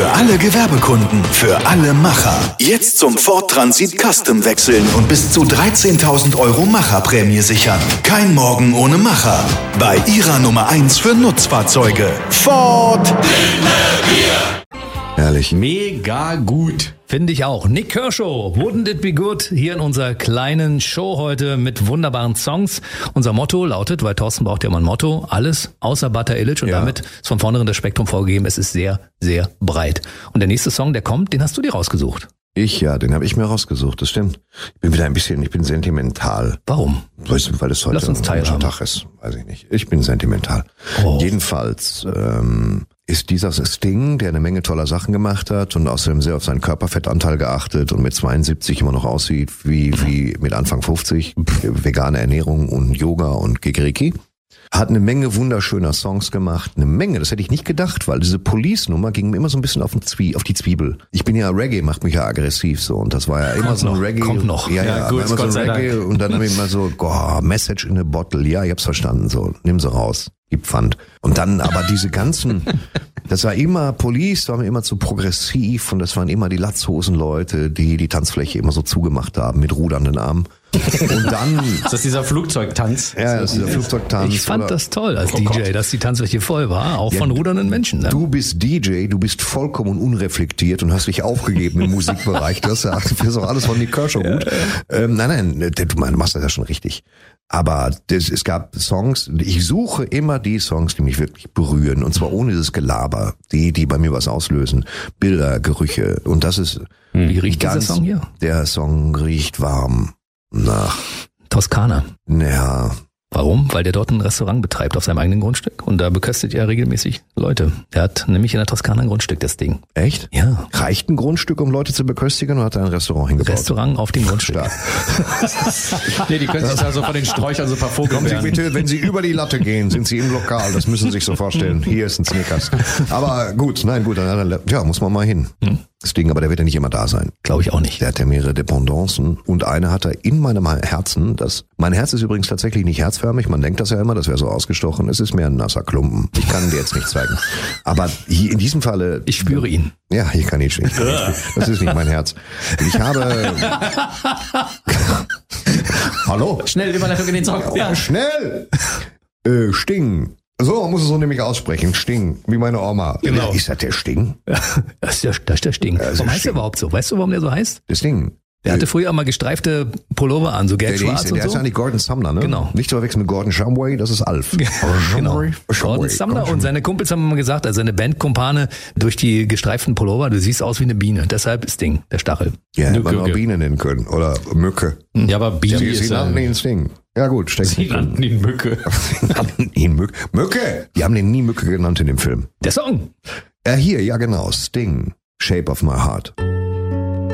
Für alle Gewerbekunden, für alle Macher. Jetzt zum Ford Transit Custom wechseln und bis zu 13.000 € Macherprämie sichern. Kein Morgen ohne Macher. Bei Ihrer Nummer 1 für Nutzfahrzeuge. Ford. Herrlich. Mega gut. Finde ich auch. Nick Kershaw, Wouldn't It Be Good, hier in unserer kleinen Show heute mit wunderbaren Songs. Unser Motto lautet, weil Thorsten braucht ja immer ein Motto, alles außer Butter Illich, und damit ist von vornherein das Spektrum vorgegeben, es ist sehr, sehr breit. Und der nächste Song, der kommt, den hast du dir rausgesucht. Den habe ich mir rausgesucht, das stimmt. Ich bin sentimental. Warum? Weil es heute ein Tag ist, weiß ich nicht. Ich bin sentimental. Jedenfalls ist dieser Sting, der eine Menge toller Sachen gemacht hat und außerdem sehr auf seinen Körperfettanteil geachtet und mit 72 immer noch aussieht wie mit Anfang 50, vegane Ernährung und Yoga und Kikeriki. Hat eine Menge wunderschöner Songs gemacht, eine Menge, das hätte ich nicht gedacht, weil diese Police-Nummer ging mir immer so ein bisschen auf die Zwiebel. Ich bin ja, Reggae macht mich ja aggressiv so, und das war ja immer so ein Reggae. Kommt noch. Ja, gut, immer so ein Reggae und dann habe ich immer so, Message in a Bottle, ja, ich hab's verstanden, so, nimm sie raus, gib Pfand. Und dann aber diese ganzen, das war immer, Police war mir immer zu progressiv und das waren immer die Latzhosenleute, die Tanzfläche immer so zugemacht haben mit rudernden Armen. Und dann... Ist das dieser Flugzeugtanz? Ja, das ist dieser Flugzeugtanz. Ich fand das toll als DJ, dass die Tanzfläche voll war, auch von rudernden Menschen. Ne? Du bist DJ, du bist vollkommen unreflektiert und hast dich aufgegeben im Musikbereich. Das ist auch alles von Nick Kershaw gut. Nein, du machst das ja schon richtig. Aber es gab Songs, ich suche immer die Songs, die mich wirklich berühren. Und zwar ohne dieses Gelaber, die bei mir was auslösen. Bilder, Gerüche. Und das ist... Wie riecht dieser Song hier? Der Song riecht warm. Nach Toskana. Ja. Warum? Weil der dort ein Restaurant betreibt auf seinem eigenen Grundstück und da beköstigt er regelmäßig Leute. Er hat nämlich in der Toskana ein Grundstück, das Ding. Echt? Ja. Reicht ein Grundstück, um Leute zu beköstigen, oder hat er ein Restaurant hingebaut? Restaurant auf dem Grundstück. Nee, die können sich da so von den Sträuchern so ein paar Kommen Sie Vogelbeeren. bitte, wenn Sie über die Latte gehen, sind Sie im Lokal. Das müssen Sie sich so vorstellen. Hier ist ein Snickers. Aber gut, dann muss man mal hin. Das Ding, aber der wird ja nicht immer da sein. Glaube ich auch nicht. Der hat ja mehrere Dependancen und eine hat er in meinem Herzen. Mein Herz ist übrigens tatsächlich nicht herzförmig, man denkt das ja immer, das wäre so ausgestochen. Es ist mehr ein nasser Klumpen. Ich kann dir jetzt nicht zeigen. Aber hier in diesem Falle... Ich spüre ihn. Ja, ich kann ihn nicht. Das ist nicht mein Herz. Ich habe... Hallo? Schnell, Überleitung in den Song. Ja. Schnell! Sting. So, man muss es so nämlich aussprechen. Sting, wie meine Oma. Genau. Ist das der Sting? Das ist der Sting. Warum heißt der überhaupt so? Weißt du, warum der so heißt? Der Sting. Der hatte früher mal gestreifte Pullover an, so gelb-schwarz und der so. ist eigentlich Gordon Sumner, ne? Genau. Nicht zu verwechseln mit Gordon Shumway, das ist Alf. Genau. Gordon Sumner und seine Kumpels haben immer gesagt, also seine Bandkumpane durch die gestreiften Pullover, du siehst aus wie eine Biene. Deshalb Sting, der Stachel. Ja, hätte man auch Biene nennen können. Oder Mücke. Ja, aber Biene Sie nannten ihn Sting. Ja gut, steckt. Sie nannten ihn Mücke. Sie nannten ihn Mücke. Mücke! Die haben den nie Mücke genannt in dem Film. Der Song. Hier, ja genau. Sting. Shape of my heart.